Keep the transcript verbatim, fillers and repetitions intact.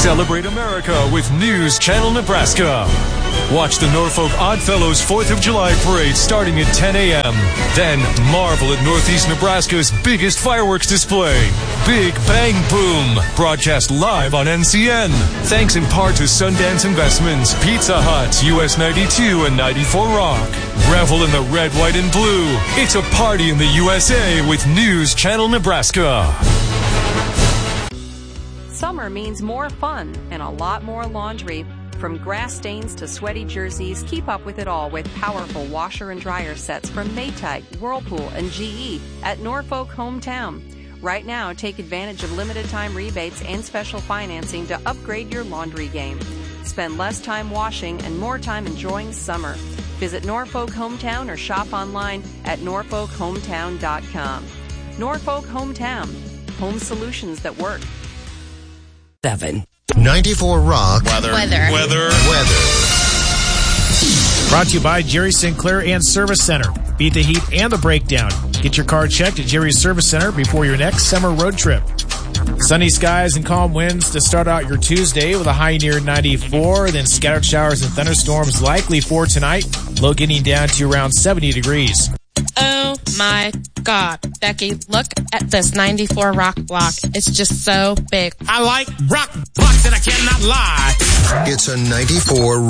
Celebrate America with News Channel Nebraska. Watch the Norfolk Oddfellows fourth of July parade starting at ten a.m. Then marvel at Northeast Nebraska's biggest fireworks display, Big Bang Boom, broadcast live on N C N. Thanks in part to Sundance Investments, Pizza Hut, U S ninety-two, and ninety-four Rock. Revel in the red, white, and blue. It's a party in the U S A with News Channel Nebraska. Summer means more fun and a lot more laundry. From grass stains to sweaty jerseys, keep up with it all with powerful washer and dryer sets from Maytag, Whirlpool, and G E at Norfolk Hometown. Right now, take advantage of limited time rebates and special financing to upgrade your laundry game. Spend less time washing and more time enjoying summer. Visit Norfolk Hometown or shop online at norfolk hometown dot com. Norfolk Hometown, home solutions that work. Seven. ninety-four Rock. Weather. Weather. Weather. Weather. Brought to you by Jerry Sinclair and Service Center. Beat the heat and the breakdown. Get your car checked at Jerry's Service Center before your next summer road trip. Sunny skies and calm winds to start out your Tuesday with a high near ninety-four. Then scattered showers and thunderstorms likely for tonight. Low getting down to around seventy degrees. Oh my God, Becky, look at this ninety-four Rock block. It's just so big. I like rock blocks and I cannot lie. It's a ninety-four